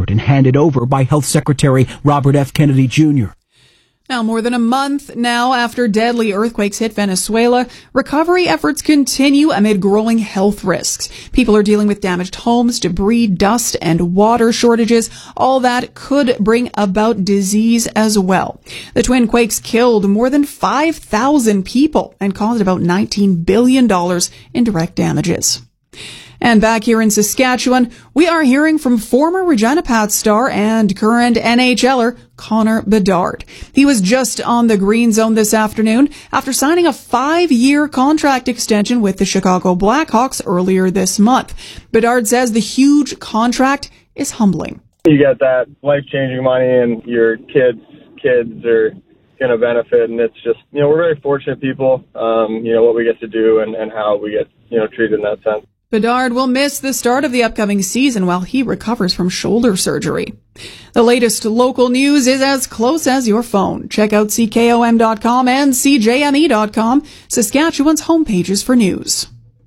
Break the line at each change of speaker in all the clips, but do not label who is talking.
recovered and handed over by Health Secretary Robert F. Kennedy Jr.
Now, more than a month now after deadly earthquakes hit Venezuela, recovery efforts continue amid growing health risks. People are dealing with damaged homes, debris, dust, and water shortages. All that could bring about disease as well. The twin quakes killed more than 5,000 people and caused about $19 billion in direct damages. And back here in Saskatchewan, we are hearing from former Regina Pats star and current NHLer Connor Bedard. He was just on the green zone this afternoon after signing a 5-year contract extension with the Chicago Blackhawks earlier this month. Bedard says the huge contract is humbling.
You get that life-changing money and your kids are going to benefit, and it's just, we're very fortunate people, what we get to do and how we get, treated in that sense.
Bedard will miss the start of the upcoming season while he recovers from shoulder surgery. The latest local news is as close as your phone. Check out CKOM.com and CJME.com, Saskatchewan's homepages for news.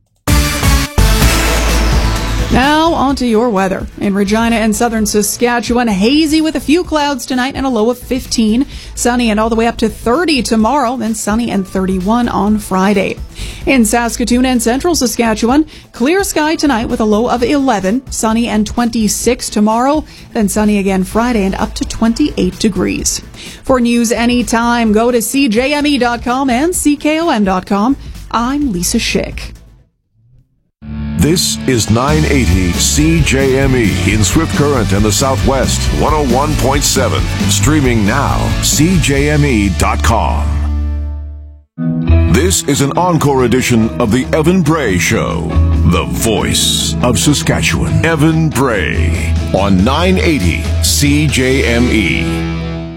Now, on to your weather. In Regina and southern Saskatchewan, hazy with a few clouds tonight and a low of 15. Sunny and all the way up to 30 tomorrow, then sunny and 31 on Friday. In Saskatoon and central Saskatchewan, clear sky tonight with a low of 11. Sunny and 26 tomorrow, then sunny again Friday and up to 28 degrees. For news anytime, go to CJME.com and CKOM.com. I'm Lisa Schick.
This is 980 CJME in Swift Current and the Southwest, 101.7. Streaming now, CJME.com. This is an encore edition of the Evan Bray Show. The voice of Saskatchewan. Evan Bray on 980 CJME.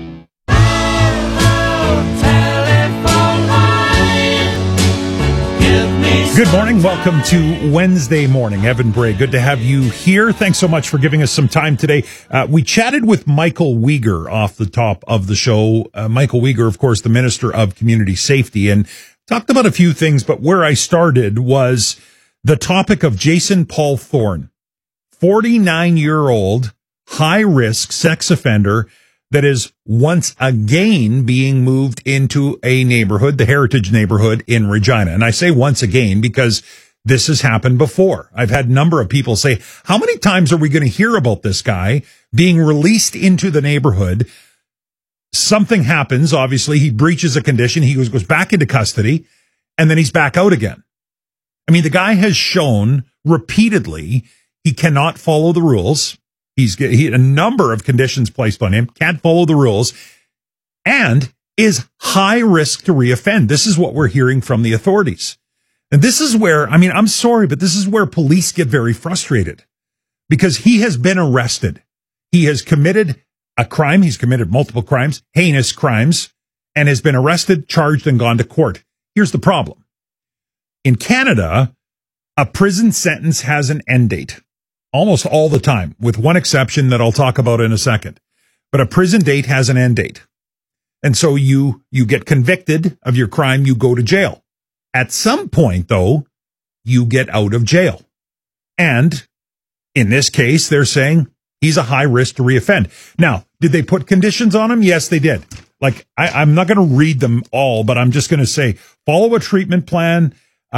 Good morning. Welcome to Wednesday morning. Evan Bray, good to have you here. Thanks so much for giving us some time today. We chatted with Michael Uyghur off the top of the show. Michael Uyghur, of course, the Minister of Community Safety, and talked about a few things, but where I started was the topic of Jason Paul Thorne, 49-year-old, high-risk sex offender that is once again being moved into a neighborhood, the Heritage neighborhood in Regina. And I say once again because this has happened before. I've had a number of people say, how many times are we going to hear about this guy being released into the neighborhood? Something happens. Obviously, he breaches a condition. He goes back into custody, and then he's back out again. I mean, the guy has shown repeatedly he cannot follow the rules. He had a number of conditions placed on him, can't follow the rules, and is high risk to reoffend. This is what we're hearing from the authorities. And this is where, I'm sorry, but this is where police get very frustrated because he has been arrested. He has committed a crime. He's committed multiple crimes, heinous crimes, and has been arrested, charged, and gone to court. Here's the problem. In Canada, a prison sentence has an end date. Almost all the time, with one exception that I'll talk about in a second. But a prison date has an end date. And so you get convicted of your crime, you go to jail. At some point, though, you get out of jail. And in this case, they're saying he's a high risk to reoffend. Now, did they put conditions on him? Yes, they did. Like, I'm not going to read them all, but I'm just going to say, follow a treatment plan,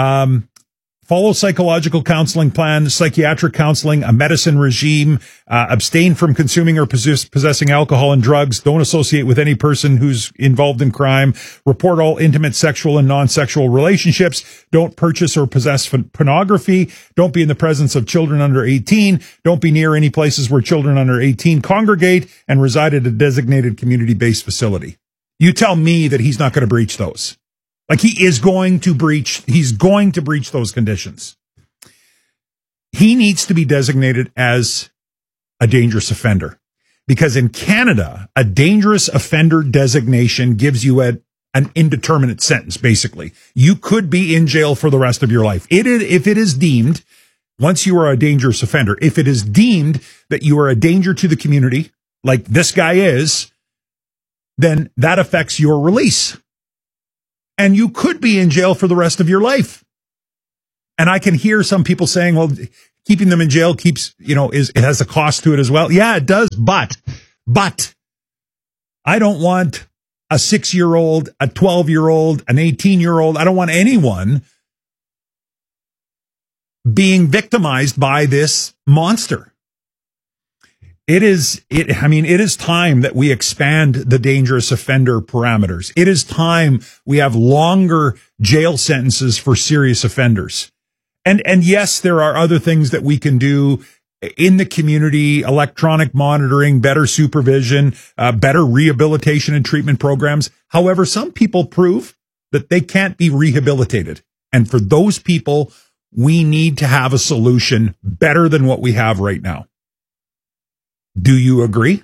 follow psychological counseling plan, psychiatric counseling, a medicine regime, abstain from consuming or possessing alcohol and drugs, don't associate with any person who's involved in crime, report all intimate sexual and non-sexual relationships, don't purchase or possess pornography, don't be in the presence of children under 18, don't be near any places where children under 18 congregate, and reside at a designated community-based facility. You tell me that he's not going to breach those. Like he's going to breach those conditions. He needs to be designated as a dangerous offender because in Canada, a dangerous offender designation gives you an indeterminate sentence, basically. You could be in jail for the rest of your life. If it is deemed, once you are a dangerous offender, if it is deemed that you are a danger to the community, like this guy is, then that affects your release. And you could be in jail for the rest of your life. And I can hear some people saying, well, keeping them in jail it has a cost to it as well. Yeah, it does. But I don't want a 6-year-old, a 12-year-old, an 18-year-old. I don't want anyone being victimized by this monster. It is time that we expand the dangerous offender parameters. It is time we have longer jail sentences for serious offenders. And yes, there are other things that we can do in the community, electronic monitoring, better supervision, better rehabilitation and treatment programs. However, some people prove that they can't be rehabilitated. And for those people, we need to have a solution better than what we have right now. Do you agree?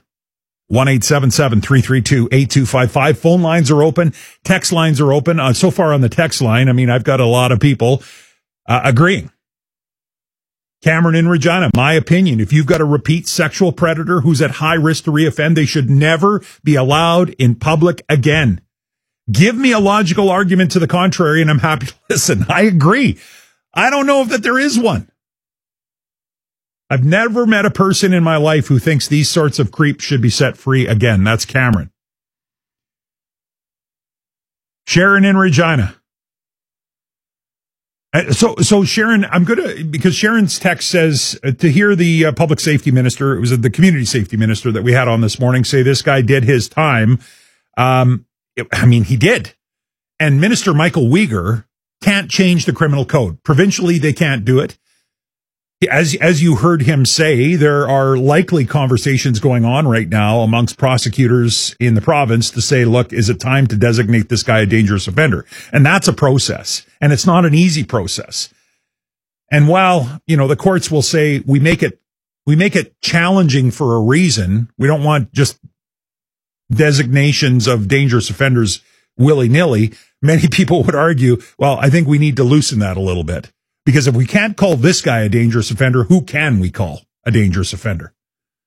1-877-332-8255. Phone lines are open. Text lines are open. So far on the text line, I've got a lot of people agreeing. Cameron in Regina, my opinion, if you've got a repeat sexual predator who's at high risk to reoffend, they should never be allowed in public again. Give me a logical argument to the contrary, and I'm happy to listen. I agree. I don't know if that there is one. I've never met a person in my life who thinks these sorts of creeps should be set free again. That's Cameron. Sharon in Regina. So Sharon, because Sharon's text says to hear the public safety minister, it was the community safety minister that we had on this morning, say this guy did his time. He did. And Minister Michael Uyghur can't change the criminal code. Provincially, they can't do it. As you heard him say, there are likely conversations going on right now amongst prosecutors in the province to say, look, is it time to designate this guy a dangerous offender? And that's a process. And it's not an easy process. And while, the courts will say we make it challenging for a reason, we don't want just designations of dangerous offenders willy-nilly, many people would argue, well, I think we need to loosen that a little bit. Because if we can't call this guy a dangerous offender, who can we call a dangerous offender?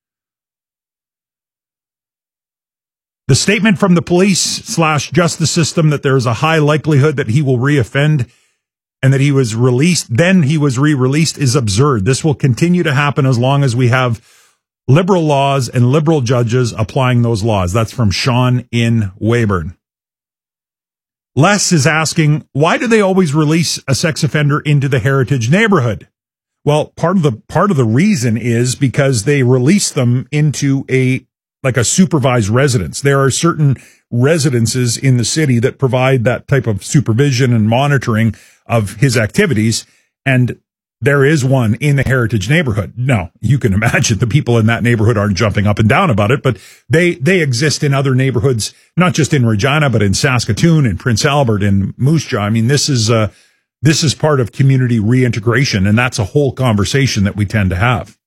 The statement from the police/justice system that there is a high likelihood that he will reoffend and that he was released, then he was re-released, is absurd. This will continue to happen as long as we have liberal laws and liberal judges applying those laws. That's from Sean in Weyburn. Les is asking, why do they always release a sex offender into the heritage neighborhood? Well, part of the reason is because they release them into a supervised residence. There are certain residences in the city that provide that type of supervision and monitoring of his activities, and there is one in the heritage neighborhood. Now, you can imagine the people in that neighborhood aren't jumping up and down about it, but they exist in other neighborhoods, not just in Regina, but in Saskatoon and Prince Albert and Moose Jaw. This is part of community reintegration, and that's a whole conversation that we tend to have.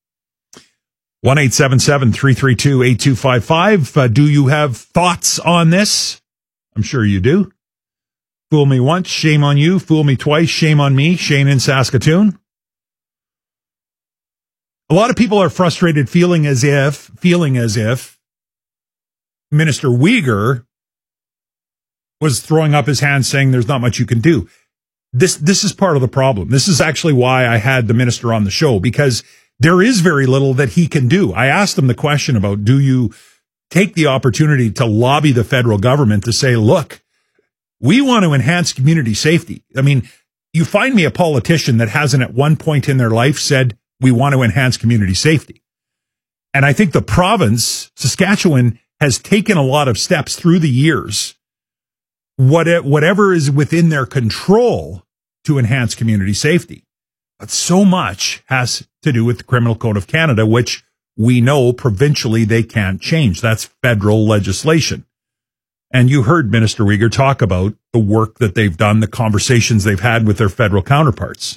1-877-332-8255. Do you have thoughts on this? I'm sure you do. Fool me once, shame on you. Fool me twice, shame on me. Shane in Saskatoon. A lot of people are frustrated, feeling as if Minister Uyghur was throwing up his hands saying there's not much you can do. This is part of the problem. This is actually why I had the minister on the show, because there is very little that he can do. I asked him the question about, do you take the opportunity to lobby the federal government to say, look, we want to enhance community safety. You find me a politician that hasn't at one point in their life said, we want to enhance community safety. And I think the province, Saskatchewan, has taken a lot of steps through the years, whatever is within their control to enhance community safety. But so much has to do with the Criminal Code of Canada, which we know provincially they can't change. That's federal legislation. And you heard Minister Uyghur talk about the work that they've done, the conversations they've had with their federal counterparts.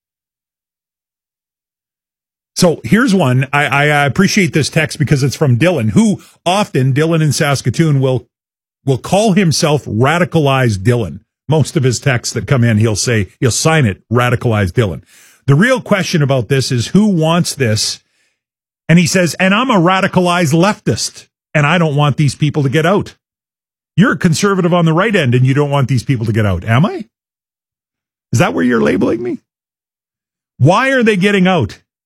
So here's one. I appreciate this text because it's from Dylan, who often, Dylan in Saskatoon, will call himself Radicalized Dylan. Most of his texts that come in, he'll sign it, Radicalized Dylan. The real question about this is who wants this? And he says, and I'm a radicalized leftist, and I don't want these people to get out. You're a conservative on the right end, and you don't want these people to get out. Am I? Is that where you're labeling me? Why are they getting out?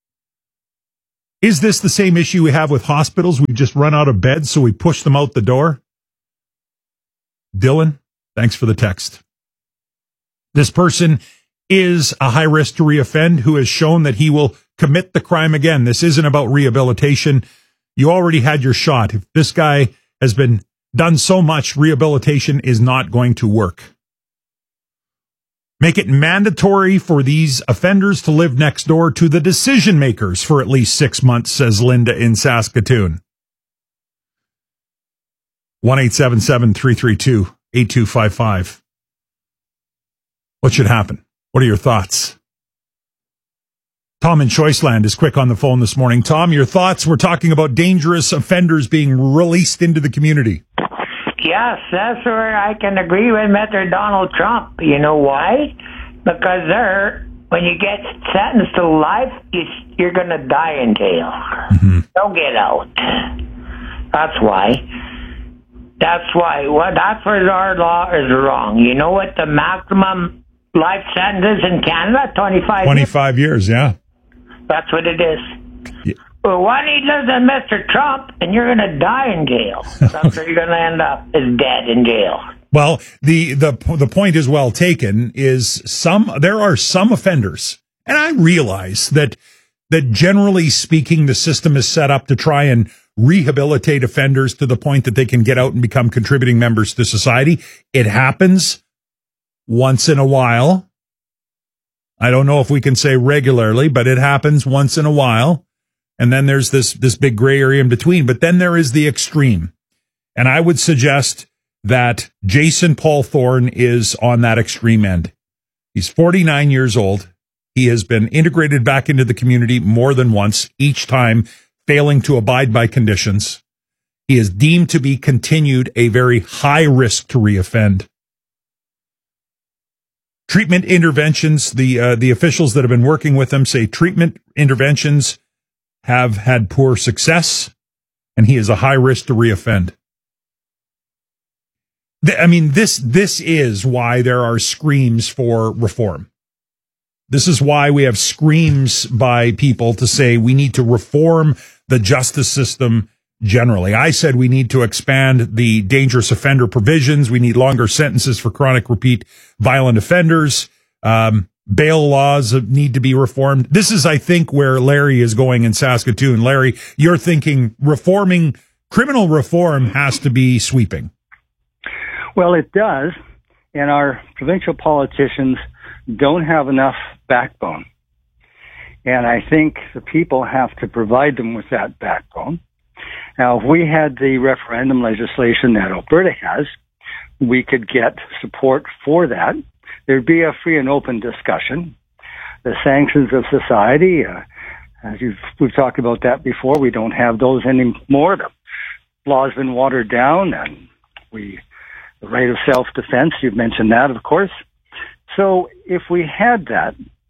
Is this the same issue we have with hospitals? We've just run out of beds, so we push them out the door? Dylan, thanks for the text. This person is a high risk to reoffend who has shown that he will commit the crime again. This isn't about rehabilitation. You already had your shot. If this guy has been done so much, rehabilitation is not going to work. Make it mandatory for these offenders to live next door to the decision makers for at least 6 months, says Linda in Saskatoon. 1-877-332-8255. What should happen? What are your thoughts? Tom in Choiceland is quick on the phone this morning. Tom, your thoughts? We're talking about dangerous offenders being released into the community.
Yes, that's where I can agree with Mr. Donald Trump. You know why? Because when you get sentenced to life, you're going to die in jail. Mm-hmm. Don't get out. That's why. That's why. Well, that's where our law is wrong. You know what the maximum life sentence is in Canada? 25
years, yeah.
That's what it is.
Yeah.
Well, why do you listen to Mr. Trump and you're going to die in jail? That's where you're going to end up, is dead in jail.
Well, the point is well taken. There are some offenders, and I realize that generally speaking, the system is set up to try and rehabilitate offenders to the point that they can get out and become contributing members to society. It happens once in a while. I don't know if we can say regularly, but it happens once in a while. And then there's this big gray area in between. But then there is the extreme. And I would suggest that Jason Paul Thorne is on that extreme end. He's 49 years old. He has been integrated back into the community more than once, each time failing to abide by conditions. He is deemed to be continued a very high risk to reoffend. Treatment interventions, the officials that have been working with him say treatment interventions have had poor success, and he is a high risk to reoffend. I mean, this is why there are screams for reform. This is why we have screams by people to say we need to reform the justice system generally. I said we need to expand the dangerous offender provisions. We need longer sentences for chronic repeat violent offenders. Bail laws need to be reformed. This is, I think, where Larry is going in Saskatoon. Larry, you're thinking criminal reform has to be sweeping.
Well, it does, and our provincial politicians don't have enough backbone. And I think the people have to provide them with that backbone. Now, if we had the referendum legislation that Alberta has, we could get support for that. There'd be a free and open discussion. The sanctions of society, we've talked about that before. We don't have those anymore. The law's been watered down, and the right of self-defense, you've mentioned that, of course. So if we had that,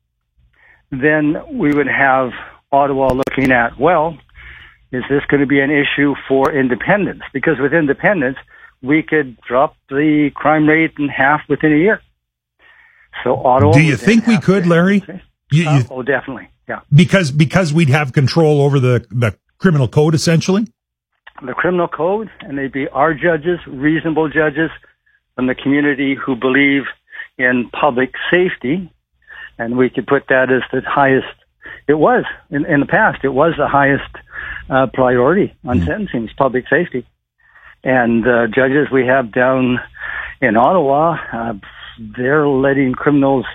then we would have Ottawa looking at, well, is this going to be an issue for independence? Because with independence, we could drop the crime rate in half within a year. So Ottawa.
Do you think we could, Larry?
Oh, definitely. Yeah.
Because we'd have control over the criminal code, essentially?
The criminal code, and they'd be our judges, reasonable judges from the community who believe in public safety. And we could put that as the highest. It was, in the past, it was the highest priority on sentencing, is public safety. And judges we have down in Ottawa, they're letting criminals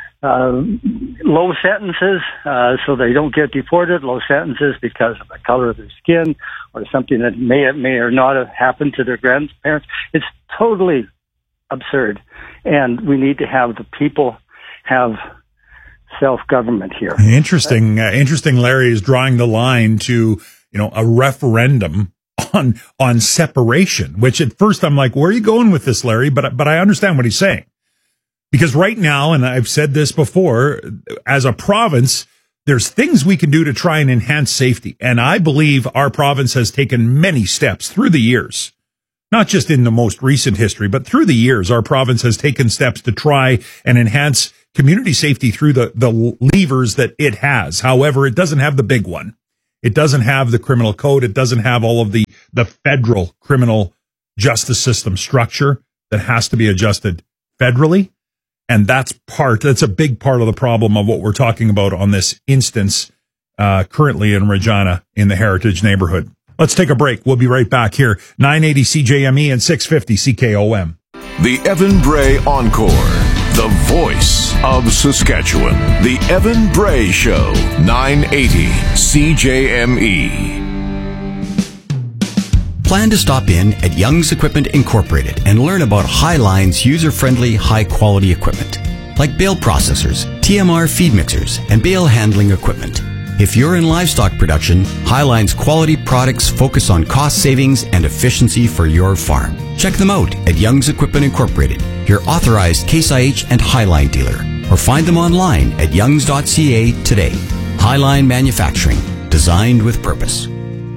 low sentences so they don't get deported, low sentences because of the color of their skin or something that may or not have happened to their grandparents. It's totally absurd. And we need to have the people have self-government here.
Interesting. Larry is drawing the line to, a referendum on separation, which at first I'm like, where are you going with this, Larry? But I understand what he's saying. Because right now, and I've said this before, as a province, there's things we can do to try and enhance safety. And I believe our province has taken many steps through the years, not just in the most recent history, but through the years, our province has taken steps to try and enhance community safety through the levers that it has. However, it doesn't have the big one. It doesn't have the criminal code. It doesn't have all of the federal criminal justice system structure that has to be adjusted federally. And that's a big part of the problem of what we're talking about on this instance currently in Regina in the Heritage neighborhood. Let's take a break. We'll be right back here. 980 CJME and 650 CKOM.
The Evan Bray Encore, the voice of Saskatchewan. The Evan Bray Show, 980 CJME.
Plan to stop in at Young's Equipment Incorporated and learn about Highline's user-friendly, high-quality equipment, like bale processors, TMR feed mixers, and bale handling equipment. If you're in livestock production, Highline's quality products focus on cost savings and efficiency for your farm. Check them out at Young's Equipment Incorporated, your authorized Case IH and Highline dealer, or find them online at youngs.ca today. Highline Manufacturing, designed with purpose.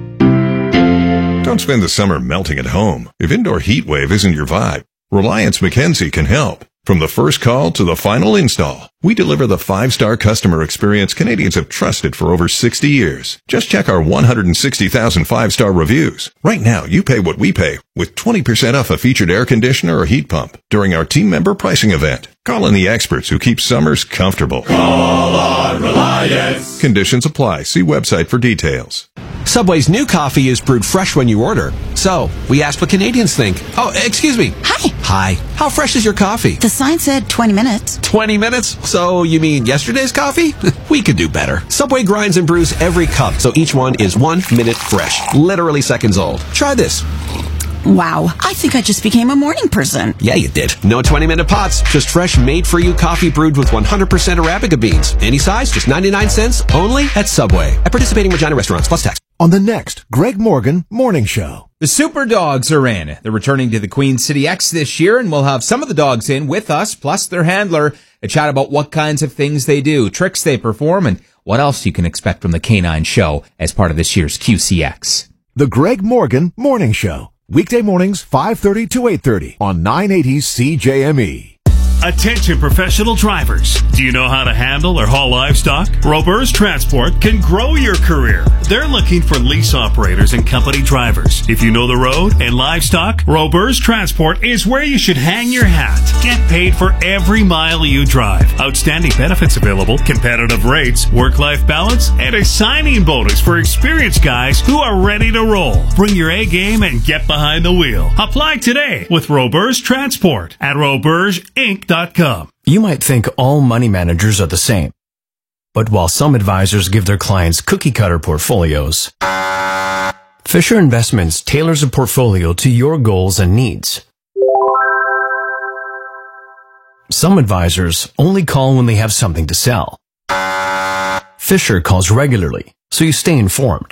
Don't spend the summer melting at home. If indoor heat wave isn't your vibe, Reliance Mackenzie can help. From the first call to the final install, we deliver the 5-star customer experience Canadians have trusted for over 60 years. Just check our 160,000 5-star reviews. Right now, you pay what we pay with 20% off a featured air conditioner or heat pump during our team member pricing event. Call in the experts who keep summers comfortable.
Call on Reliance.
Conditions apply. See website for details.
Subway's new coffee is brewed fresh when you order. So, we asked what Canadians think. Oh, excuse me.
Hi.
Hi. How fresh is your coffee?
The sign said 20 minutes.
20 minutes? So, you mean yesterday's coffee? We could do better. Subway grinds and brews every cup, so each one is 1 minute fresh. Literally seconds old. Try this.
Wow, I think I just became a morning person.
Yeah, you did. No 20-minute pots, just fresh, made-for-you coffee brewed with 100% Arabica beans. Any size, just 99 cents, only at Subway. At participating Regina restaurants, plus tax.
On the next Greg Morgan Morning Show.
The Super Dogs are in. They're returning to the Queen City X this year, and we'll have some of the dogs in with us, plus their handler, a chat about what kinds of things they do, tricks they perform, and what else you can expect from the Canine Show as part of this year's QCX.
The Greg Morgan Morning Show. Weekday mornings, 5:30 to 8:30 on 980 CJME.
Attention professional drivers. Do you know how to handle or haul livestock? Roberts Transport can grow your career. They're looking for lease operators and company drivers. If you know the road and livestock, Roberts Transport is where you should hang your hat. Get paid for every mile you drive. Outstanding benefits available, competitive rates, work-life balance, and a signing bonus for experienced guys who are ready to roll. Bring your A game and get behind the wheel. Apply today with Roberts Transport at robertsinc.com.
You might think all money managers are the same. But while some advisors give their clients cookie-cutter portfolios, Fisher Investments tailors a portfolio to your goals and needs. Some advisors only call when they have something to sell. Fisher calls regularly, so you stay informed.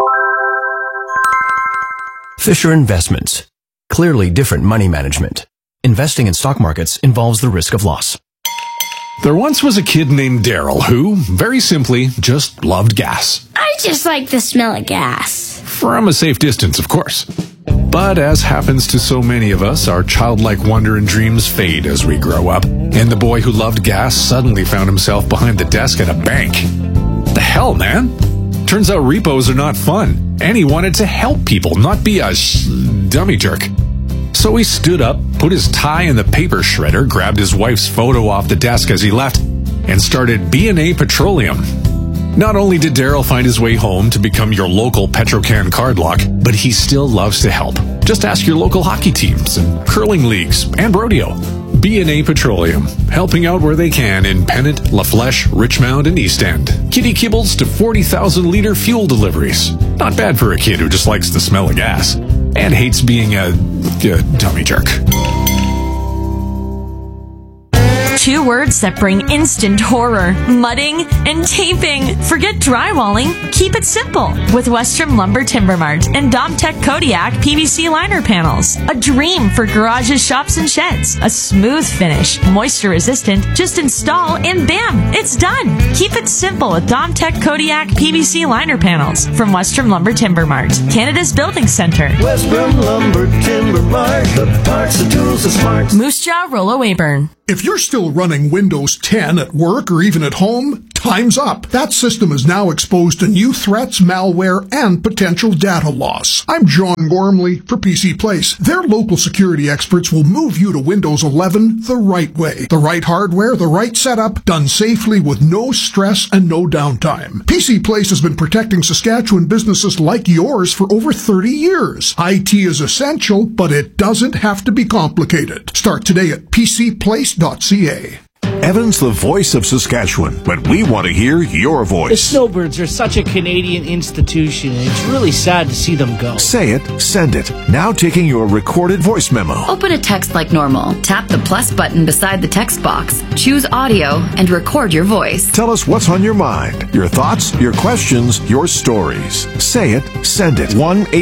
Fisher Investments. Clearly different money management. Investing in stock markets involves the risk of loss.
There once was a kid named Daryl who, very simply, just loved gas.
I just like the smell of gas.
From a safe distance, of course. But as happens to so many of us, our childlike wonder and dreams fade as we grow up. And the boy who loved gas suddenly found himself behind the desk at a bank. The hell, man? Turns out repos are not fun. And he wanted to help people, not be a dummy jerk. So he stood up, put his tie in the paper shredder, grabbed his wife's photo off the desk as he left, and started B&A Petroleum. Not only did Daryl find his way home to become your local Petrocan card lock, but he still loves to help. Just ask your local hockey teams and curling leagues and rodeo. B&A Petroleum, helping out where they can in Pennant, La Flèche, Richmond, and East End. Kitty kibbles to 40,000-liter fuel deliveries. Not bad for a kid who just likes the smell of gas and hates being a dummy jerk.
2 words that bring instant horror: mudding and taping. Forget drywalling. Keep it simple with Western Lumber Timber Mart and Domtech Kodiak PVC liner panels. A dream for garages, shops, and sheds. A smooth finish, moisture resistant. Just install and bam, it's done. Keep it simple with Domtech Kodiak PVC liner panels from Western Lumber Timber Mart, Canada's building center.
Western Lumber Timber Mart, the parts, the tools, the smarts.
Moose Jaw, Rollo Weyburn.
If you're still running Windows 10 at work or even at home, Time's up. That system is now exposed to new threats, malware, and potential data loss. I'm John Gormley for PC Place. Their local security experts will move you to Windows 11 the right way. The right hardware, the right setup, done safely with no stress and no downtime. PC Place has been protecting Saskatchewan businesses like yours for over 30 years. IT is essential, but it doesn't have to be complicated. Start today at pcplace.ca.
Evan's the voice of Saskatchewan, but we want to hear your
The
voice.
Snowbirds are such a Canadian institution, and it's really sad to see them go.
Say it, send it. Now taking your recorded voice memo.
Open a text like normal. Tap the plus button beside the text box. Choose audio and record your voice.
Tell us what's on your mind, your thoughts, your questions, your stories. Say it, send it.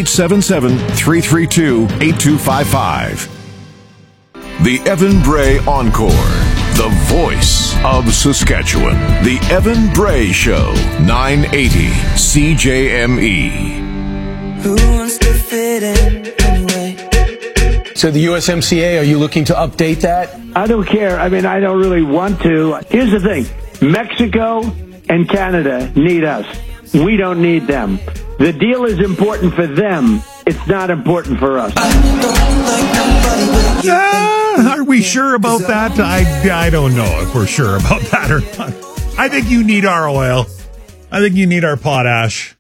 1-877-332-8255. The Evan Bray Encore. The voice of Saskatchewan. The Evan Bray Show. 980 CJME.
Who wants to fit in anyway?
So the USMCA, are you looking to update that?
I don't care. I mean, I don't really want to. Here's the thing. Mexico and Canada need us. We don't need them. The deal is important for them. It's not important for us.
Are we sure about that? I don't know if we're sure about that or not. I think you need our oil. I think you need our potash.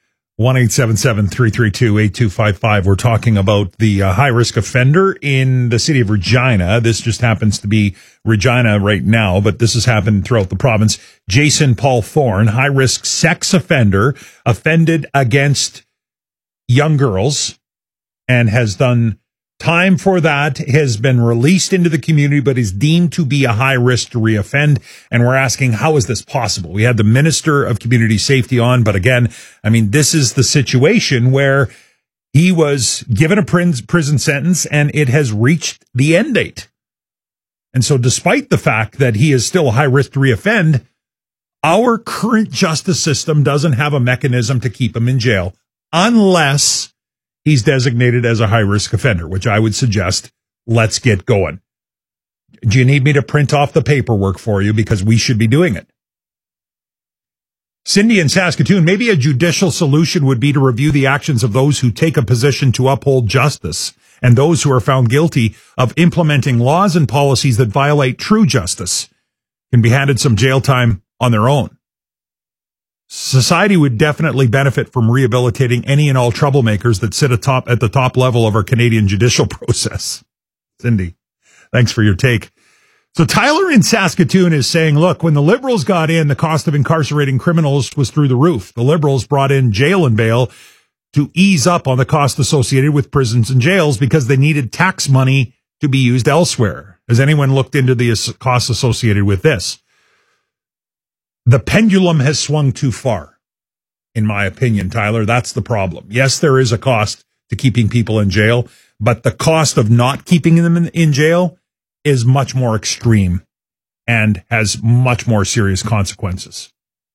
1-877-332-8255. We're talking about the high-risk offender in the city of Regina. This just happens to be Regina right now, but this has happened throughout the province. Jason Paul Thorne, high-risk sex offender, offended against young girls and has done time for that, has been released into the community, but is deemed to be a high risk to reoffend. And we're asking, how is this possible? We had the Minister of Community Safety on, but again, I mean, this is the situation where he was given a prison sentence and it has reached the end date. And so despite the fact that he is still a high risk to reoffend, our current justice system doesn't have a mechanism to keep him in jail unless he's designated as a high-risk offender, which I would suggest, let's get going. Do you need me to print off the paperwork for you? Because we should be doing it. Cindy in Saskatoon, maybe a judicial solution would be to review the actions of those who take a position to uphold justice and those who are found guilty of implementing laws and policies that violate true justice can be handed some jail time on their own. Society would definitely benefit from rehabilitating any and all troublemakers that sit at the top level of our Canadian judicial process. Cindy, thanks for your take. So Tyler in Saskatoon is saying, look, when the Liberals got in, the cost of incarcerating criminals was through the roof. The Liberals brought in jail and bail to ease up on the cost associated with prisons and jails because they needed tax money to be used elsewhere. Has anyone looked into the costs associated with this? The pendulum has swung too far, in my opinion, Tyler. That's the problem. Yes, there is a cost to keeping people in jail, but the cost of not keeping them in jail is much more extreme and has much more serious consequences.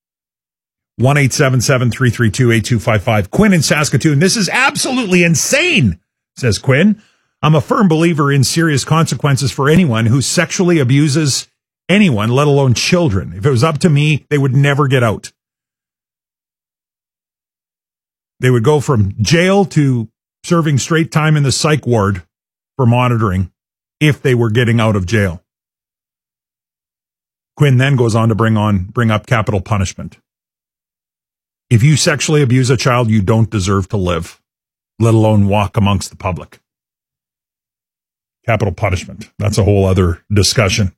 1-877-332-8255. Quinn in Saskatoon. This is absolutely insane, says Quinn. I'm a firm believer in serious consequences for anyone who sexually abuses anyone, let alone children. If it was up to me, they would never get out. They would go from jail to serving straight time in the psych ward for monitoring if they were getting out of jail. Quinn then goes on to bring up capital punishment. If you sexually abuse a child, you don't deserve to live, let alone walk amongst the public. Capital punishment. That's a whole other discussion.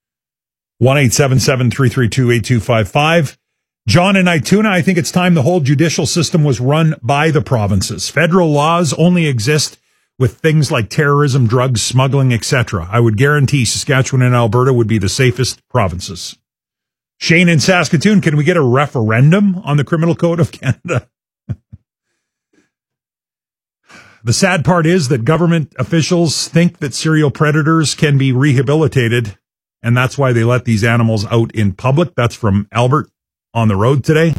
1-877-332-8255. John in Ituna, I think it's time the whole judicial system was run by the provinces. Federal laws only exist with things like terrorism, drugs, smuggling, etc. I would guarantee Saskatchewan and Alberta would be the safest provinces. Shane in Saskatoon, can we get a referendum on the Criminal Code of Canada? The sad part is that government officials think that serial predators can be rehabilitated, and that's why they let these animals out in public. That's from Albert on the road today.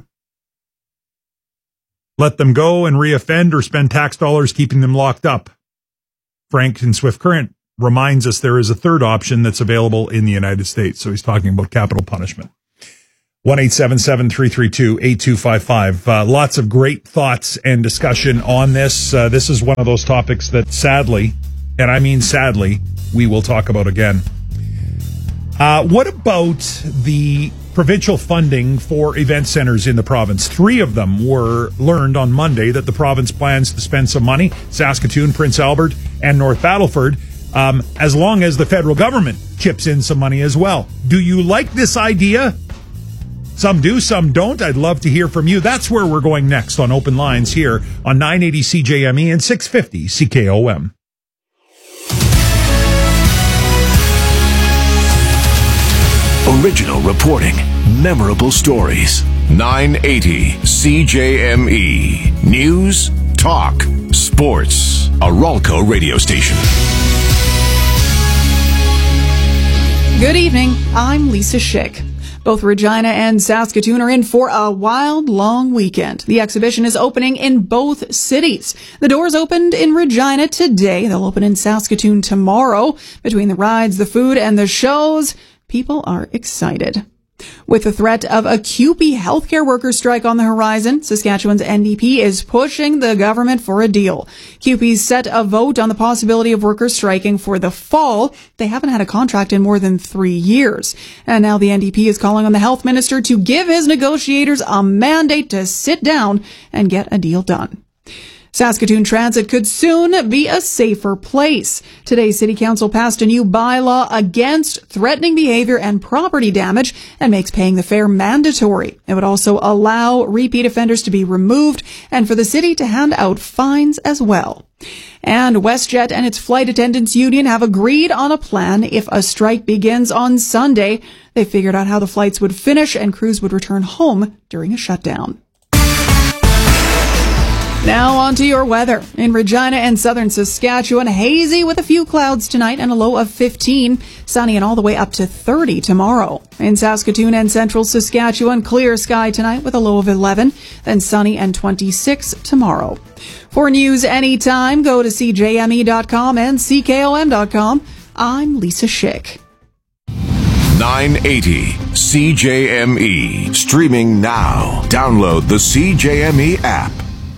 Let them go and reoffend or spend tax dollars keeping them locked up. Frank in Swift Current reminds us there is a third option that's available in the United States. So he's talking about capital punishment. 1-877-332-8255. Lots of great thoughts and discussion on this. This is one of those topics that sadly, and I mean sadly, we will talk about again. What about the provincial funding for event centers in the province? 3 of them were learned on Monday that the province plans to spend some money, Saskatoon, Prince Albert, and North Battleford, as long as the federal government chips in some money as well. Do you like this idea? Some do, some don't. I'd love to hear from you. That's where we're going next on Open Lines here on 980 CJME and 650 CKOM.
Original reporting, memorable stories. 980 CJME. News, talk, sports. A Ralco radio station.
Good evening. I'm Lisa Schick. Both Regina and Saskatoon are in for a wild, long weekend. The exhibition is opening in both cities. The doors opened in Regina today. They'll open in Saskatoon tomorrow. Between the rides, the food, and the shows, people are excited. With the threat of a CUPE healthcare workers strike on the horizon, Saskatchewan's NDP is pushing the government for a deal. CUPE's set a vote on the possibility of workers striking for the fall. They haven't had a contract in more than 3 years. And now the NDP is calling on the health minister to give his negotiators a mandate to sit down and get a deal done. Saskatoon Transit could soon be a safer place. Today, City Council passed a new bylaw against threatening behavior and property damage and makes paying the fare mandatory. It would also allow repeat offenders to be removed and for the city to hand out fines as well. And WestJet and its flight attendants union have agreed on a plan if a strike begins on Sunday. They figured out how the flights would finish and crews would return home during a shutdown. Now on to your weather. In Regina and southern Saskatchewan, hazy with a few clouds tonight and a low of 15. Sunny and all the way up to 30 tomorrow. In Saskatoon and central Saskatchewan, clear sky tonight with a low of 11. Then sunny and 26 tomorrow. For news anytime, go to CJME.com and CKOM.com. I'm Lisa Schick.
980 CJME. Streaming now. Download the CJME app.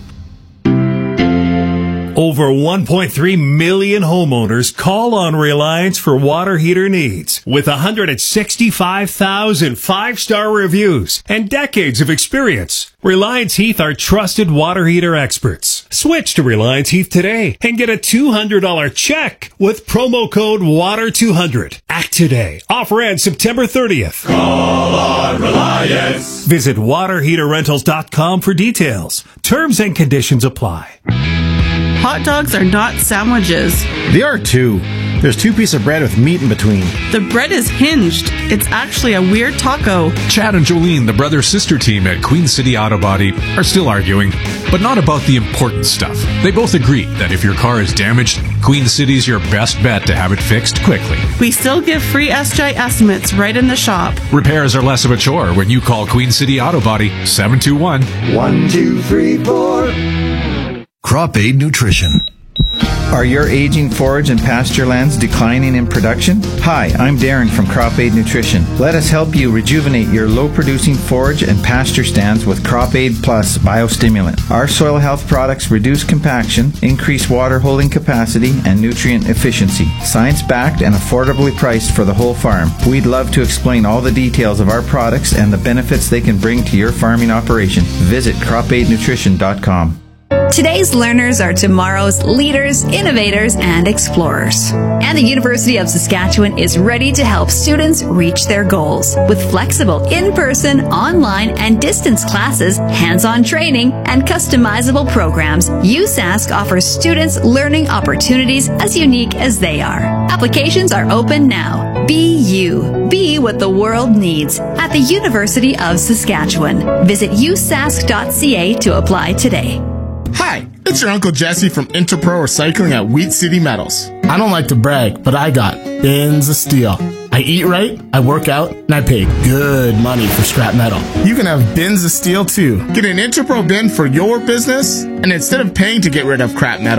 Over 1.3 million homeowners call on Reliance for water heater needs. With 165,000 5-star reviews and decades of experience, Reliance Heath are trusted water heater experts. Switch to Reliance Heath today and get a $200 check with promo code WATER200. Act today. Offer ends September 30th.
Call on Reliance.
Visit waterheaterrentals.com for details. Terms and conditions apply.
Hot dogs are not sandwiches.
They are too. There's 2 pieces of bread with meat in between.
The bread is hinged. It's actually a weird taco.
Chad and Jolene, the brother-sister team at Queen City Auto Body, are still arguing, but not about the important stuff. They both agree that if your car is damaged, Queen City's your best bet to have it fixed quickly.
We still give free SJ estimates right in the shop.
Repairs are less of a chore when you call Queen City Auto Body 721-1234.
Crop Aid Nutrition.
Are your aging forage and pasture lands declining in production? Hi, I'm Darren from Crop Aid Nutrition. Let us help you rejuvenate your low-producing forage and pasture stands with Crop Aid Plus Biostimulant. Our soil health products reduce compaction, increase water holding capacity, and nutrient efficiency. Science-backed and affordably priced for the whole farm. We'd love to explain all the details of our products and the benefits they can bring to your farming operation. Visit cropaidnutrition.com.
Today's learners are tomorrow's leaders, innovators, and explorers. And the University of Saskatchewan is ready to help students reach their goals. With flexible in-person, online, and distance classes, hands-on training, and customizable programs, USask offers students learning opportunities as unique as they are. Applications are open now. Be you. Be what the world needs at the University of Saskatchewan. Visit usask.ca to apply today.
Hi, it's your Uncle Jesse from Interpro Recycling at Wheat City Metals. I don't like to brag, but I got bins of steel. I eat right, I work out, and I pay good money for scrap metal. You can have bins of steel too. Get an Interpro bin for your business, and instead of paying to get rid of crap metal,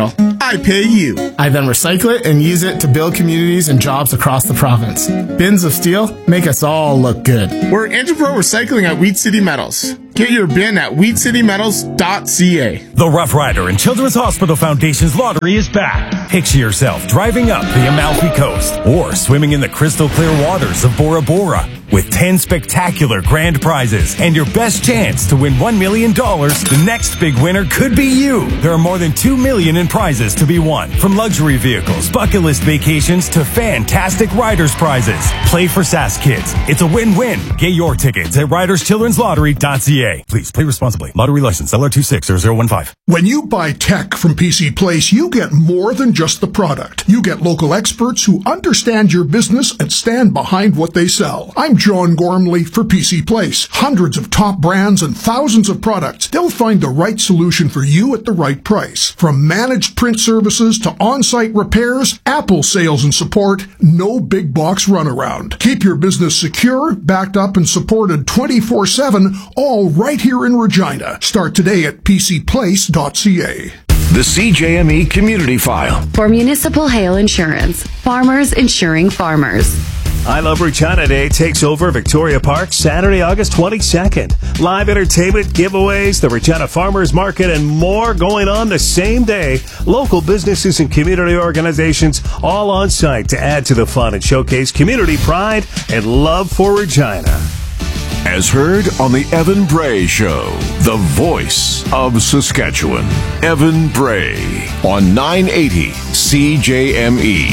I pay you. I then recycle it and use it to build communities and jobs across the province. Bins of steel make us all look good. We're Interpro Recycling at Wheat City Metals. Get your bin at wheatcitymetals.ca.
The Rough Rider and Children's Hospital Foundation's lottery is back. Picture yourself driving up the Amalfi Coast or swimming in the crystal clear waters of Bora Bora with 10 spectacular grand prizes and your best chance to win $1 million. The next big winner could be you. There are more than $2 million in prizes to be won, from luxury vehicles, bucket list vacations to fantastic riders prizes. Play for SAS Kids. It's a win-win. Get your tickets at riderschildren'slottery.ca. Please play responsibly. Lottery license LR260015.
When you buy tech from PC Place, you get more than just the product. You get local experts who understand your business and stand behind what they sell. I'm John Gormley for PC Place. Hundreds of top brands and thousands of products. They'll find the right solution for you at the right price. From managed print services to on-site repairs, Apple sales and support, no big box runaround. Keep your business secure, backed up and supported 24/7, all right here in Regina. Start today at pcplace.ca.
The CJME Community File.
For Municipal Hail Insurance, farmers insuring farmers.
I Love Regina Day takes over Victoria Park Saturday, August 22nd. Live entertainment, giveaways, the Regina Farmers Market, and more going on the same day. Local businesses and community organizations all on site to add to the fun and showcase community pride and love for Regina.
As heard on the Evan Bray Show, the voice of Saskatchewan. Evan Bray on 980 CJME.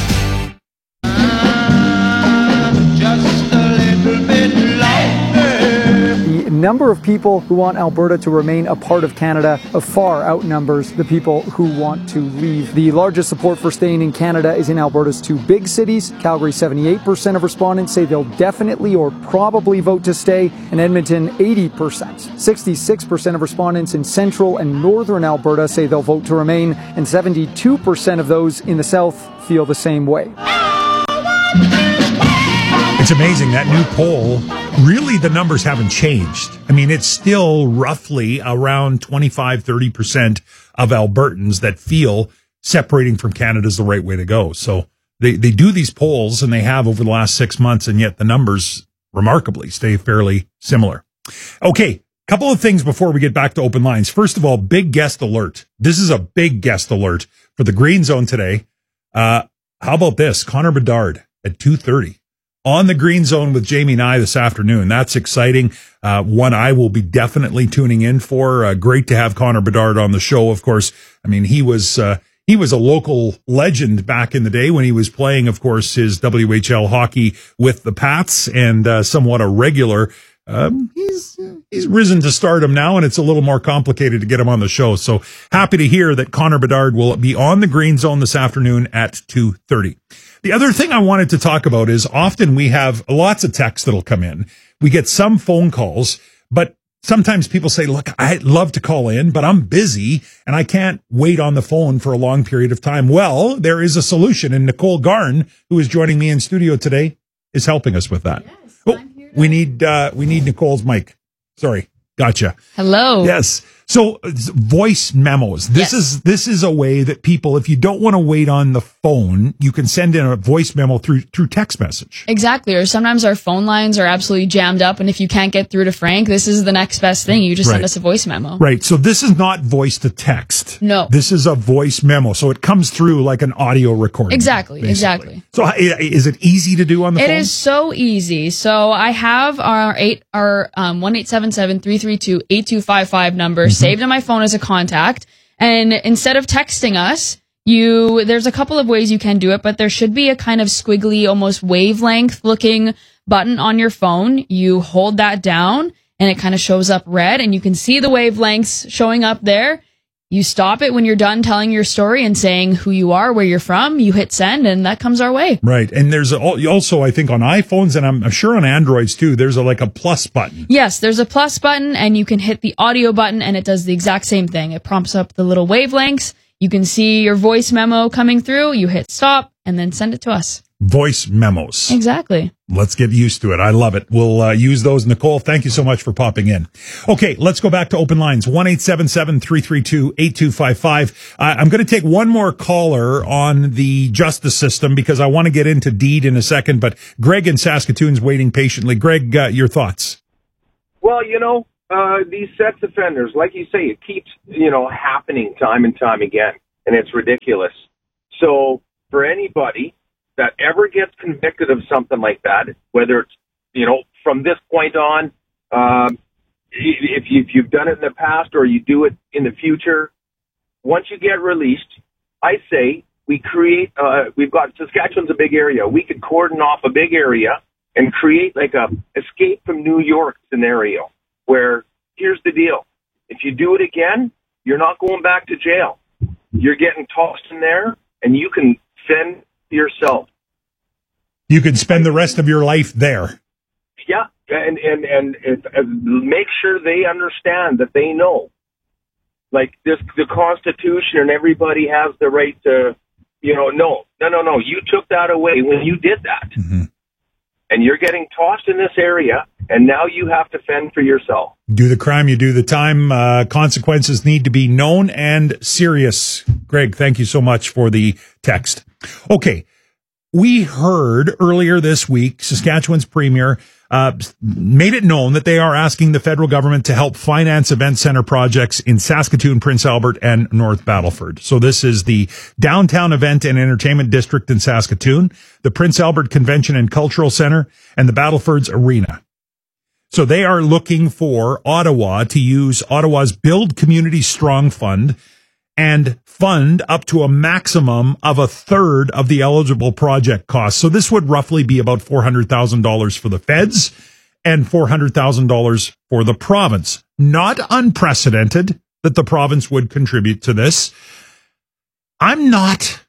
The number of people who want Alberta to remain a part of Canada far outnumbers the people who want to leave. The largest support for staying in Canada is in Alberta's two big cities. Calgary, 78% of respondents say they'll definitely or probably vote to stay, and Edmonton, 80%. 66% of respondents in central and northern Alberta say they'll vote to remain, and 72% of those in the south feel the same way.
It's amazing, that new poll, really the numbers haven't changed. I mean, it's still roughly around 25-30% of Albertans that feel separating from Canada is the right way to go. So they do these polls, and they have over the last 6 months, and yet the numbers remarkably stay fairly similar. Okay, couple of things before we get back to open lines. First of all, big guest alert. This is a big guest alert for the Green Zone today. How about this? Connor Bedard at 2:30. On the Green Zone with Jamie Nye this afternoon. That's exciting. One I will be definitely tuning in for. Great to have Connor Bedard on the show. Of course, I mean, he was a local legend back in the day when he was playing, of course, his WHL hockey with the Pats, and somewhat a regular. He's risen to stardom now, and it's a little more complicated to get him on the show. So happy to hear that Connor Bedard will be on the Green Zone this afternoon at 2:30. The other thing I wanted to talk about is often we have lots of texts that'll come in. We get some phone calls, but sometimes people say, look, I'd love to call in, but I'm busy and I can't wait on the phone for a long period of time. Well, there is a solution, and Nicole Garn, who is joining me in studio today, is helping us with that. Yes, we need Nicole's mic. Sorry. Gotcha.
Hello.
Yes. So voice memos. This is a way that people, if you don't want to wait on the phone, you can send in a voice memo through text message.
Exactly. Or sometimes our phone lines are absolutely jammed up, and if you can't get through to Frank, this is the next best thing. You just send us a voice memo.
Right. So this is not voice to text.
No.
This is a voice memo. So it comes through like an audio recording.
Exactly.
Basically.
Exactly.
So is it easy to do on the phone?
It is so easy. So I have our 1-877-332-8255 number saved on my phone as a contact. And instead of texting us, there's a couple of ways you can do it, but there should be a kind of squiggly, almost wavelength looking button on your phone. You hold that down and it kind of shows up red, and you can see the wavelengths showing up there. You stop it when you're done telling your story and saying who you are, where you're from. You hit send, and that comes our way.
Right. And there's also, I think, on iPhones, and I'm sure on Androids too, there's a plus button.
Yes, there's a plus button, and you can hit the audio button, and it does the exact same thing. It prompts up the little wavelengths. You can see your voice memo coming through. You hit stop, and then send it to us.
Voice memos.
Exactly.
Let's get used to it. I love it. We'll use those. Nicole, thank you so much for popping in. Okay, let's go back to open lines. 1-877-332-8255. I'm going to take one more caller on the justice system because I want to get into deed in a second, but Greg in Saskatoon's waiting patiently. Greg, your thoughts?
Well, these sex offenders, like you say, it keeps, happening time and time again, and it's ridiculous. So for anybody that ever gets convicted of something like that, whether it's, from this point on, if you've done it in the past or you do it in the future, once you get released, I say we create, we've got, Saskatchewan's a big area. We could cordon off a big area and create like a escape from New York scenario where here's the deal. If you do it again, you're not going back to jail. You're getting tossed in there and you can fend yourself.
You can spend the rest of your life there.
Yeah, and make sure they understand that they know, like the Constitution and everybody has the right to, no. You took that away when you did that, and you're getting tossed in this area, and now you have to fend for yourself.
Do the crime, you do the time. Consequences need to be known and serious. Greg, thank you so much for the text. Okay. We heard earlier this week, Saskatchewan's premier made it known that they are asking the federal government to help finance event center projects in Saskatoon, Prince Albert, and North Battleford. So this is the Downtown Event and Entertainment District in Saskatoon, the Prince Albert Convention and Cultural Center, and the Battleford's Arena. So they are looking for Ottawa to use Ottawa's Build Community Strong Fund and fund up to a maximum of a third of the eligible project costs. So this would roughly be about $400,000 for the feds and $400,000 for the province. Not unprecedented that the province would contribute to this. I'm not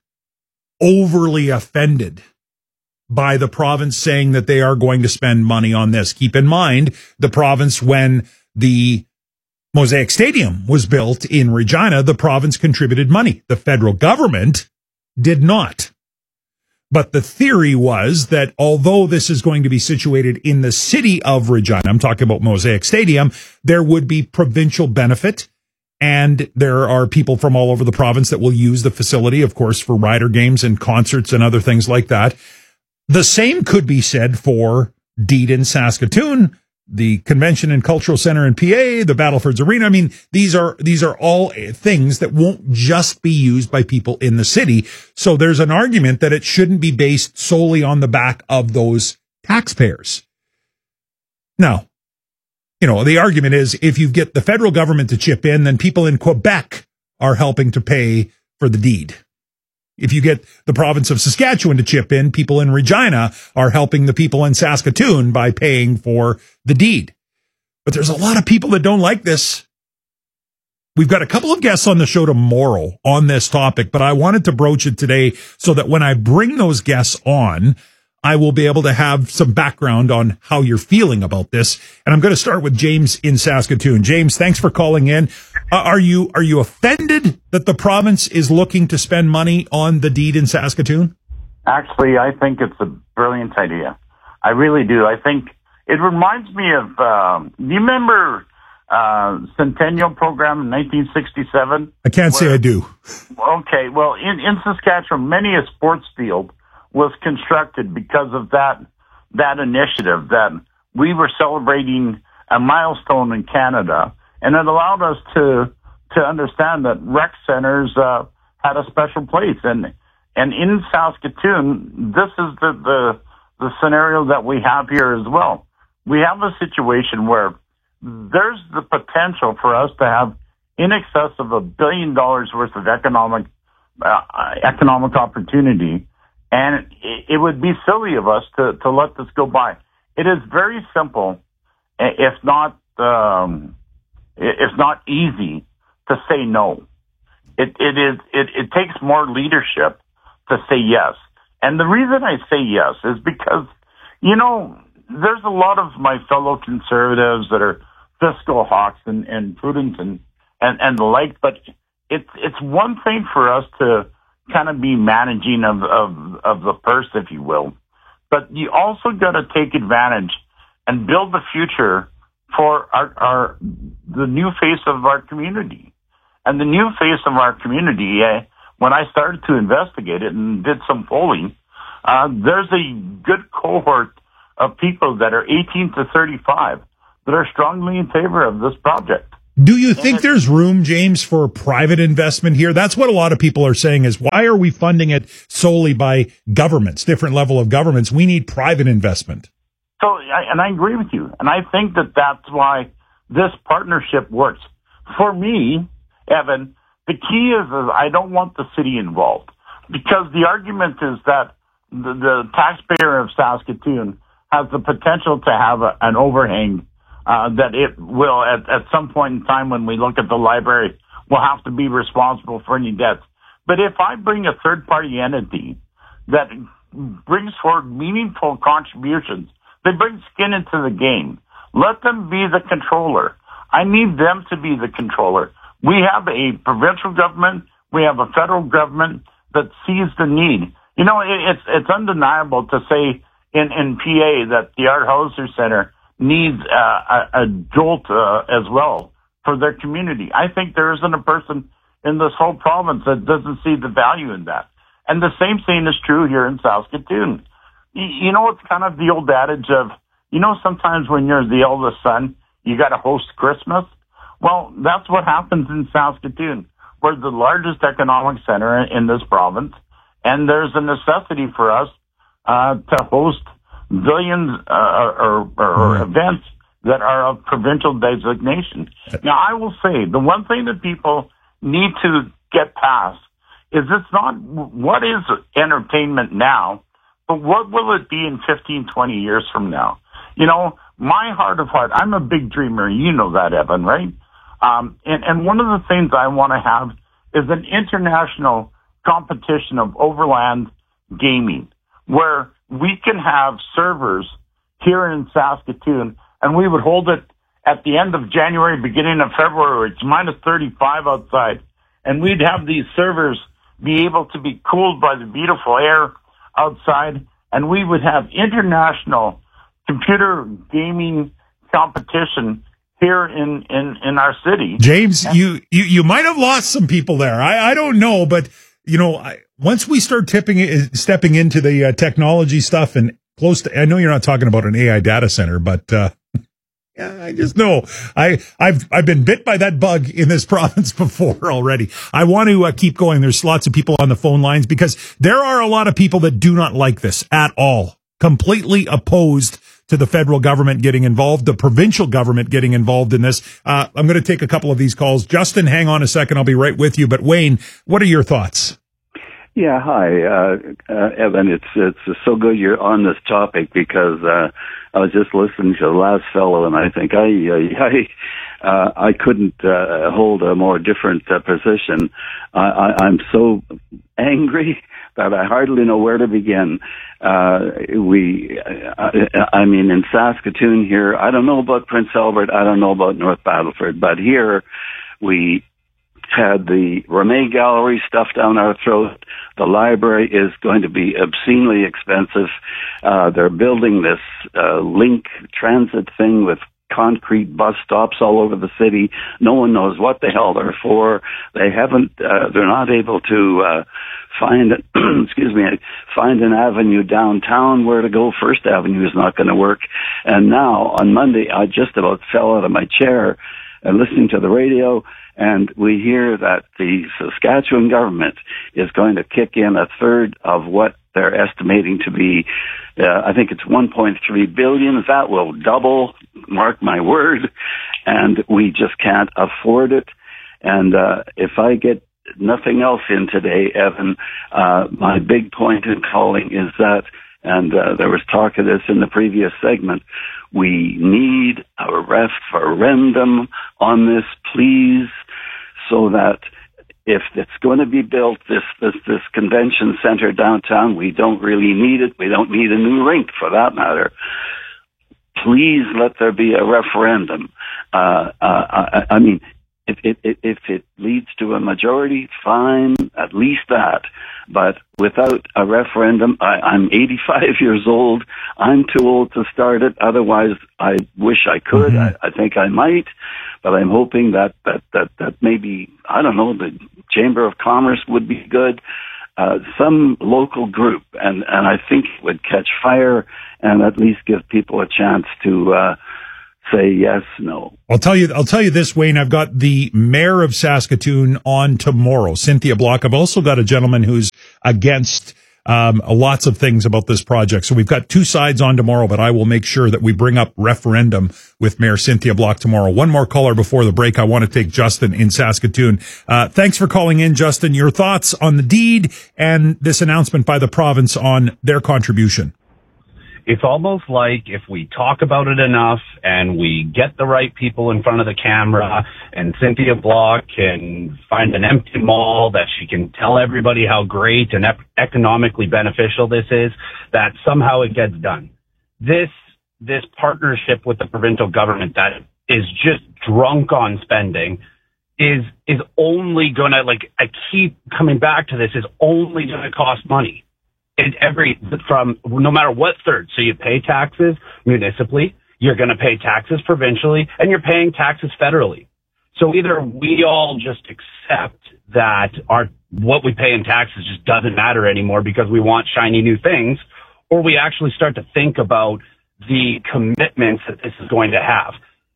overly offended by the province saying that they are going to spend money on this. Keep in mind, the province, when the Mosaic Stadium was built in Regina, the province contributed money. The federal government did not. But the theory was that although this is going to be situated in the city of Regina, I'm talking about Mosaic Stadium, there would be provincial benefit. And there are people from all over the province that will use the facility, of course, for rider games and concerts and other things like that. The same could be said for Deed in Saskatoon, the Convention and Cultural Center in PA, the Battleford's Arena. I mean, these are all things that won't just be used by people in the city. So there's an argument that it shouldn't be based solely on the back of those taxpayers. Now, the argument is if you get the federal government to chip in, then people in Quebec are helping to pay for the deed. If you get the province of Saskatchewan to chip in, people in Regina are helping the people in Saskatoon by paying for the deed. But there's a lot of people that don't like this. We've got a couple of guests on the show tomorrow on this topic, but I wanted to broach it today so that when I bring those guests on, I will be able to have some background on how you're feeling about this. And I'm going to start with James in Saskatoon. James, thanks for calling in. Are you offended that the province is looking to spend money on the deed in Saskatoon?
Actually, I think it's a brilliant idea. I really do. I think it reminds me of, do you remember Centennial Program in 1967?
I can't say I do.
Okay, well, in Saskatchewan, many a sports field was constructed because of that initiative, that we were celebrating a milestone in Canada, and it allowed us to understand that rec centers had a special place. And in Saskatoon, this is the scenario that we have here as well. We have a situation where there's the potential for us to have in excess of $1 billion worth of economic opportunity. And it would be silly of us to let this go by. It is very simple, if not easy, to say no. It takes more leadership to say yes. And the reason I say yes is because, there's a lot of my fellow conservatives that are fiscal hawks and prudent and the like, but it's one thing for us to kind of be managing of the purse, if you will. But you also got to take advantage and build the future for the new face of our community. And the new face of our community, when I started to investigate it and did some polling, there's a good cohort of people that are 18 to 35 that are strongly in favor of this project.
Do you think there's room, James, for private investment here? That's what a lot of people are saying is, why are we funding it solely by governments, different level of governments? We need private investment.
So, and I agree with you. And I think that that's why this partnership works. For me, Evan, the key is I don't want the city involved, because the argument is that the taxpayer of Saskatoon has the potential to have an overhang that it will, at some point in time when we look at the library, will have to be responsible for any debts. But if I bring a third-party entity that brings forward meaningful contributions, they bring skin into the game, let them be the controller. I need them to be the controller. We have a provincial government, we have a federal government that sees the need. You know, it's undeniable to say in PA that the Art Hauser Center needs a jolt as well for their community. I think there isn't a person in this whole province that doesn't see the value in that. And the same thing is true here in Saskatoon. You know, it's kind of the old adage of, you know, sometimes when you're the eldest son, you got to host Christmas. Well, that's what happens in Saskatoon. We're the largest economic center in this province, and there's a necessity for us to host billions or events that are of provincial designation. Now, I will say the one thing that people need to get past is it's not what is entertainment now, but what will it be in 15, 20 years from now? You know, my heart of heart, I'm a big dreamer. You know that, Evan, right? And one of the things I want to have is an international competition of overland gaming where we can have servers here in Saskatoon, and we would hold it at the end of January, beginning of February. It's minus 35 outside, and we'd have these servers be able to be cooled by the beautiful air outside, and we would have international computer gaming competition here in our city.
James, you might have lost some people there. I don't know, but you know, once we start stepping into the technology stuff and close to, I know you're not talking about an AI data center, but yeah, I just know I've been bit by that bug in this province before already. I want to keep going. There's lots of people on the phone lines because there are a lot of people that do not like this at all. Completely opposed to the federal government getting involved, the provincial government getting involved in this. I'm going to take a couple of these calls. Justin, hang on a second. I'll be right with you. But Wayne, what are your thoughts?
Yeah, hi, Evan. It's so good you're on this topic because I was just listening to the last fellow, and I think I couldn't hold a more different position. I'm so angry that I hardly know where to begin. I mean, in Saskatoon here, I don't know about Prince Albert, I don't know about North Battleford, but here we had the Ramey Gallery stuffed down our throat. The library is going to be obscenely expensive. They're building this link transit thing with concrete bus stops all over the city. No one knows what the hell they're for. They haven't, they're not able to find an avenue downtown where to go. First Avenue is not going to work. And now on Monday, I just about fell out of my chair listening to the radio, and we hear that the Saskatchewan government is going to kick in a third of what they're estimating to be, I think it's 1.3 billion. That will double, mark my word, and we just can't afford it. And if I get nothing else in today, Evan, my big point in calling is that, and there was talk of this in the previous segment, we need a referendum on this, please, so that if it's going to be built, this convention center downtown, we don't really need it. We don't need a new rink for that matter. Please let there be a referendum. I mean, if it leads to a majority, fine, at least that. But without a referendum, I'm 85 years old. I'm too old to start it. Otherwise, I wish I could. I think I might. But I'm hoping that maybe, I don't know, the Chamber of Commerce would be good. Some local group, and I think it would catch fire and at least give people a chance to say yes, no.
I'll tell you this, Wayne. I've got the mayor of Saskatoon on tomorrow, Cynthia Block. I've also got a gentleman who's against lots of things about this project. So we've got two sides on tomorrow, but I will make sure that we bring up referendum with Mayor Cynthia Block tomorrow. One more caller before the break. I want to take Justin in Saskatoon. Thanks for calling in, Justin. Your thoughts on the deed and this announcement by the province on their contribution?
It's almost like if we talk about it enough and we get the right people in front of the camera, and Cynthia Block can find an empty mall that she can tell everybody how great and economically beneficial this is, that somehow it gets done. This partnership with the provincial government that is just drunk on spending is only gonna, like, I keep coming back to this, is only gonna cost money. No matter what third. So you pay taxes municipally, you're going to pay taxes provincially, and you're paying taxes federally. So either we all just accept that what we pay in taxes just doesn't matter anymore because we want shiny new things, or we actually start to think about the commitments that this is going to have.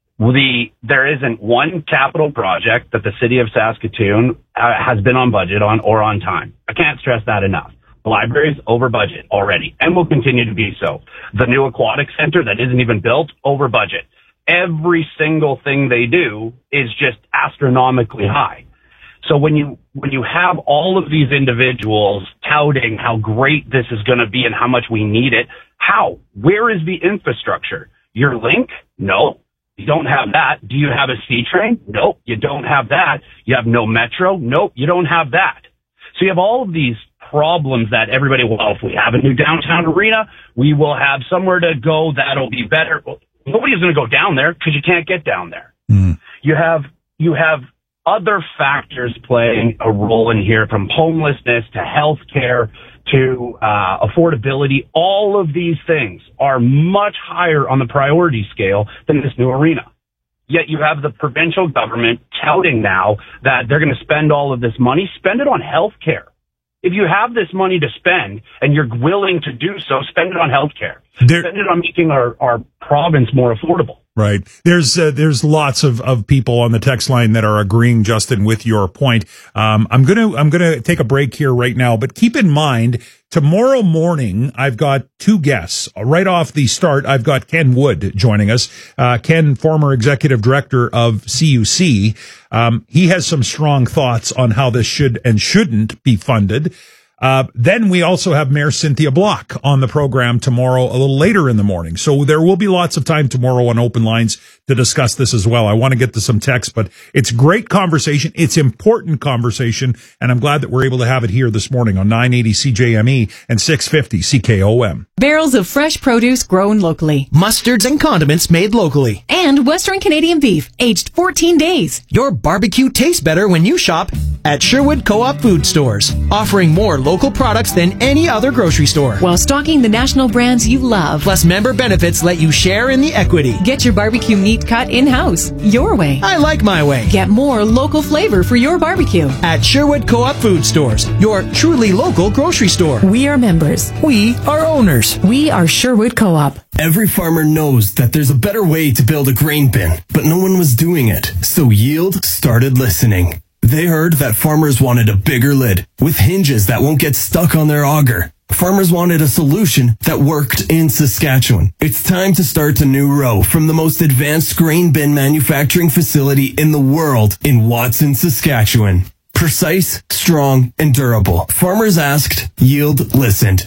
There isn't one capital project that the city of Saskatoon has been on budget on or on time. I can't stress that enough. The library's over budget already and will continue to be so. The new aquatic center that isn't even built, over budget. Every single thing they do is just astronomically high. So when you have all of these individuals touting how great this is going to be and how much we need it, how? Where is the infrastructure? Your link? No. You don't have that. Do you have a C train? Nope. You don't have that. You have no metro? Nope. You don't have that. So you have all of these problems that everybody, well, if we have a new downtown arena, we will have somewhere to go that'll be better. Well, nobody's going to go down there because you can't get down there. You have other factors playing a role in here, from homelessness to healthcare to affordability. All of these things are much higher on the priority scale than this new arena. Yet you have the provincial government touting now that they're going to spend all of this money, spend it on healthcare. If you have this money to spend and you're willing to do so, spend it on healthcare. Spend it on making our province more affordable.
Right. There's lots of people on the text line that are agreeing, Justin, with your point. I'm going to take a break here right now, but keep in mind, tomorrow morning, I've got two guests. Right off the start, I've got Ken Wood joining us. Ken, former executive director of CUC. He has some strong thoughts on how this should and shouldn't be funded. Then we also have Mayor Cynthia Block on the program tomorrow, a little later in the morning. So there will be lots of time tomorrow on Open Lines to discuss this as well. I want to get to some text, but it's great conversation. It's important conversation, and I'm glad that we're able to have it here this morning on 980 CJME and 650 CKOM.
Barrels of fresh produce grown locally.
Mustards and condiments made locally.
And Western Canadian beef, aged 14 days.
Your barbecue tastes better when you shop at Sherwood Co-op Food Stores, offering more local products than any other grocery store,
while stocking the national brands you love.
Plus, member benefits let you share in the equity.
Get your barbecue meat cut in-house, your way.
I like my way.
Get more local flavor for your barbecue
at Sherwood Co-op Food Stores, your truly local grocery store.
We are members.
We are owners.
We are Sherwood Co-op.
Every farmer knows that there's a better way to build a grain bin, but no one was doing it. So Yield started listening. They heard that farmers wanted a bigger lid with hinges that won't get stuck on their auger. Farmers wanted a solution that worked in Saskatchewan. It's time to start a new row from the most advanced grain bin manufacturing facility in the world in Watson, Saskatchewan. Precise, strong, and durable. Farmers asked, Yield listened.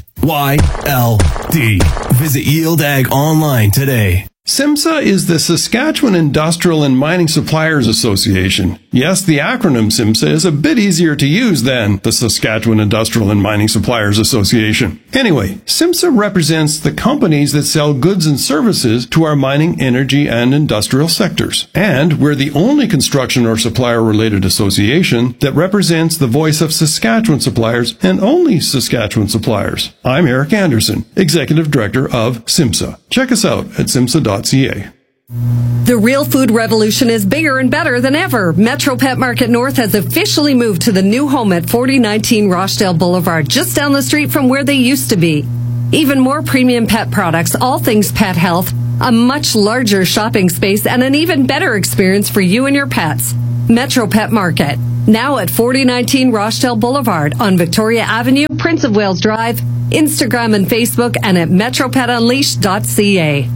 YLD. Visit Yield Ag online today.
SIMSA is the Saskatchewan Industrial and Mining Suppliers Association.
Yes, the acronym SIMSA is a bit easier to use than the Saskatchewan Industrial and Mining Suppliers Association. Anyway, SIMSA represents the companies that sell goods and services to our mining, energy, and industrial sectors. And we're the only construction or supplier-related association that represents the voice of Saskatchewan suppliers and only Saskatchewan suppliers. I'm Eric Anderson, Executive Director of SIMSA. Check us out at simsa.ca.
The real food revolution is bigger and better than ever. Metro Pet Market North has officially moved to the new home at 4019 Rochdale Boulevard, just down the street from where they used to be. Even more premium pet products, all things pet health, a much larger shopping space, and an even better experience for you and your pets. Metro Pet Market, now at 4019 Rochdale Boulevard on Victoria Avenue, Prince of Wales Drive, Instagram and Facebook, and at metropetunleashed.ca.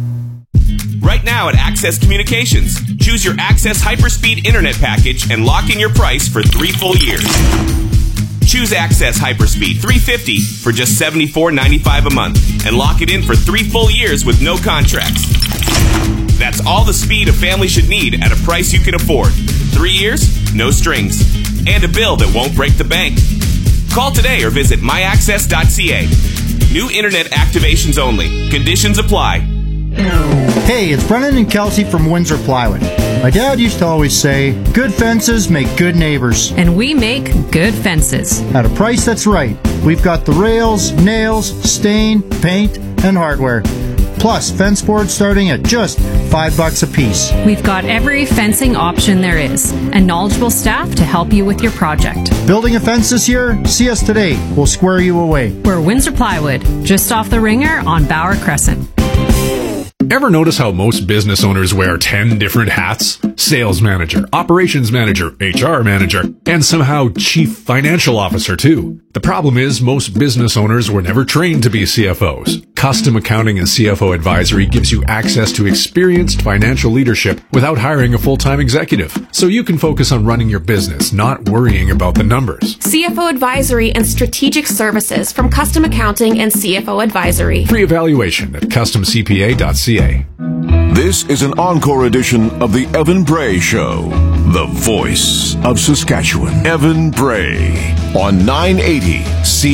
Right now at Access Communications, choose your Access Hyperspeed Internet package and lock in your price for 3 full years. Choose Access Hyperspeed 350 for just $74.95 a month and lock it in for 3 full years with no contracts. That's all the speed a family should need at a price you can afford. 3 years, no strings, and a bill that won't break the bank. Call today or visit myaccess.ca. New internet activations only. Conditions apply.
Hey, it's Brennan and Kelsey from Windsor Plywood. My dad used to always say, good fences make good neighbors.
And we make good fences.
At a price that's right. We've got the rails, nails, stain, paint, and hardware. Plus, fence boards starting at just $5 a piece.
We've got every fencing option there is, and knowledgeable staff to help you with your project.
Building a fence this year? See us today. We'll square you away.
We're Windsor Plywood, just off the Ringer on Bauer Crescent.
Ever notice how most business owners wear 10 different hats? Sales manager, operations manager, HR manager, and somehow chief financial officer too. The problem is most business owners were never trained to be CFOs. Custom Accounting and CFO Advisory gives you access to experienced financial leadership without hiring a full-time executive. So you can focus on running your business, not worrying about the numbers.
CFO Advisory and Strategic Services from Custom Accounting and CFO Advisory.
Free evaluation at customcpa.ca.
This is an encore edition of the Evan Bray Show, the voice of Saskatchewan. Evan Bray on 980 C.